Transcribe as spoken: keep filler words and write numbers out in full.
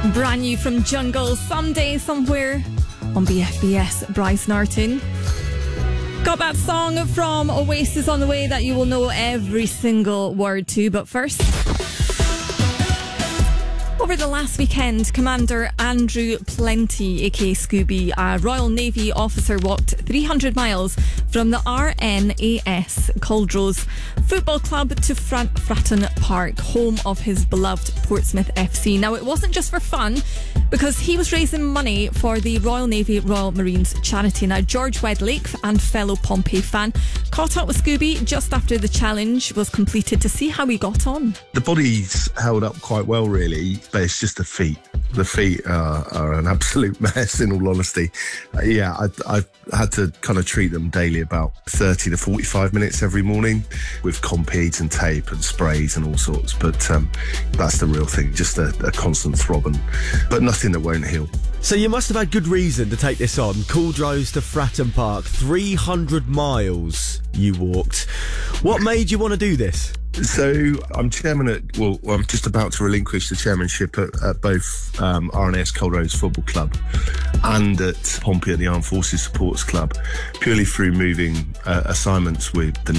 Brand new from Jungle, Someday Somewhere on B F B S. Bryce Norton. Got that song from Oasis on the way that you will know every single word to, but first, over the last weekend, Commander Andrew Plenty, aka Scooby, a Royal Navy officer, walked three hundred miles from the R N A S Culdrose Football Club to Fran- Fratton Park, home of his beloved Portsmouth F C. Now, it wasn't just for fun, because he was raising money for the Royal Navy Royal Marines charity. Now, George Wedlake and fellow Pompey fan caught up with Scooby just after the challenge was completed to see how he got on. The body's held up quite well, really, but it's just the feet. The feet are, are an absolute mess, in all honesty. Uh, yeah, I, I've had to kind of treat them daily about thirty to forty-five minutes every morning with Compeed and tape and sprays and all sorts. But um, that's the real thing, just a, a constant throbbing, but nothing that won't heal. So you must have had good reason to take this on. Culdrose to Fratton Park, three hundred miles you walked. What made you want to do this? So I'm chairman at, well, I'm just about to relinquish the chairmanship at, at both um, R N A S Culdrose Football Club and at Pompey at the Armed Forces Supports Club, purely through moving uh, assignments with the